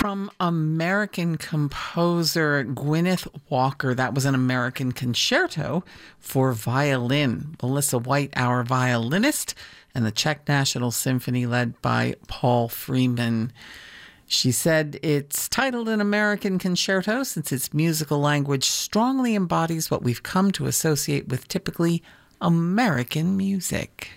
from American composer Gwyneth Walker. That was an American concerto for violin. Melissa White, our violinist, and the Czech National Symphony led by Paul Freeman. She said it's titled an American concerto since its musical language strongly embodies what we've come to associate with typically American music.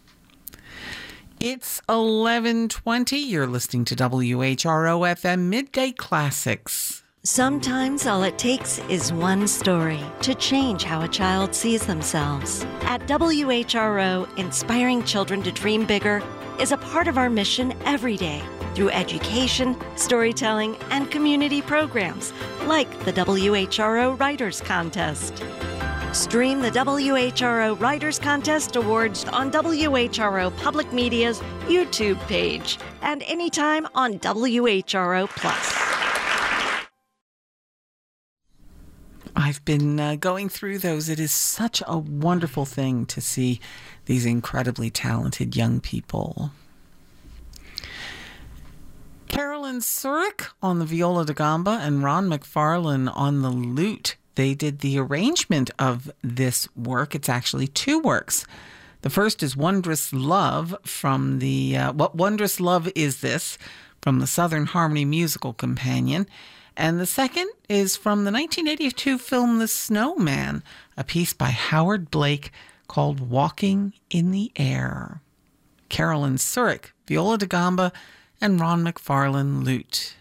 It's 11:20. You're listening to WHRO FM Midday Classics. Sometimes all it takes is one story to change how a child sees themselves. At WHRO, inspiring children to dream bigger is a part of our mission every day through education, storytelling, and community programs like the WHRO Writers Contest. Stream the WHRO Writers Contest Awards on WHRO Public Media's YouTube page and anytime on WHRO Plus. I've been going through those. It is such a wonderful thing to see these incredibly talented young people. Carolyn Surik on the viola da gamba and Ron McFarlane on the lute. They did the arrangement of this work. It's actually two works. The first is Wondrous Love from the What Wondrous Love Is This? From the Southern Harmony Musical Companion. And the second is from the 1982 film The Snowman, a piece by Howard Blake called Walking in the Air. Carolyn Surik, viola da gamba, and Ron McFarlane, lute.